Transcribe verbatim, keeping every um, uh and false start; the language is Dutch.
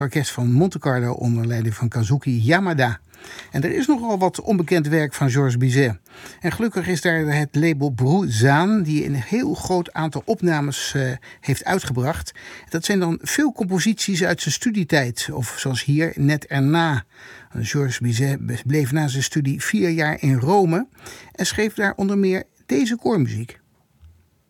orkest van Monte Carlo onder leiding van Kazuki Yamada. En er is nogal wat onbekend werk van Georges Bizet. En gelukkig is daar het label Bruzaan, die een heel groot aantal opnames uh, heeft uitgebracht. Dat zijn dan veel composities uit zijn studietijd, of zoals hier, net erna. Georges Bizet bleef na zijn studie vier jaar in Rome en schreef daar onder meer deze koormuziek.